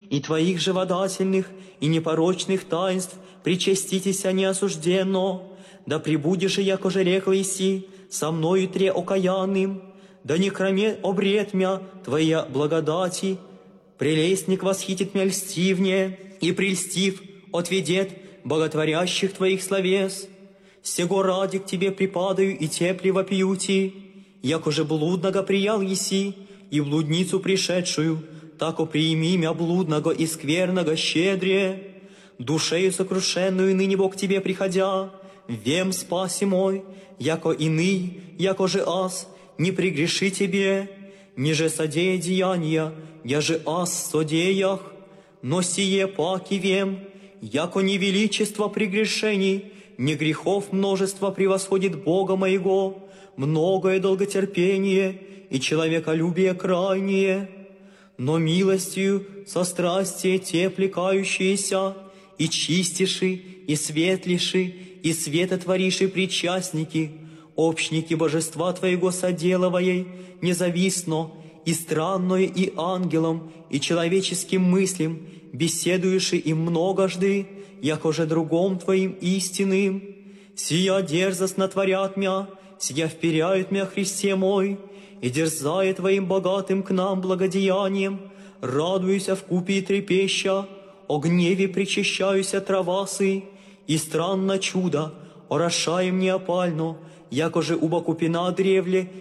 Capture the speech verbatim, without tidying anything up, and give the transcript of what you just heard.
и Твоих живодательных и непорочных таинств причаститеся неосужденно, да прибудешь и якоже рекла иси, со мною тре окаянным, да не кроме обрет мя Твоя благодати, прелестник восхитит мя льстивнее, и прельстив отведет боготворящих Твоих словес. Сего ради к Тебе припадаю и тепли вопиюти, якоже блудного приял еси, и блудницу пришедшую, тако приими мя блудного и скверного щедрее. Душею сокрушенную ныне Бог к Тебе приходя, вем спаси мой, яко иный, яко же аз, не прегреши Тебе, ниже содея деяния, я же аз в содеях, но сие паки вем, яко не величество прегрешений, не грехов множество превосходит Бога моего, многое долготерпение и человеколюбие крайнее, но милостью со страстие те плекающиеся, и чистиши, и светлиши, и светотвориши причастники, общники божества Твоего соделывая, независно, и странное, и ангелом, и человеческим мыслям, беседуешь им многожды, якоже другом Твоим истинным. Сия дерзостно творят мя, сия вперяют мя Христе мой, и дерзая Твоим богатым к нам благодеянием, радуюся вкупе и трепеща, о гневе причащаюся травасы, и странно чудо, орошаем неопально, якоже уба купина древле,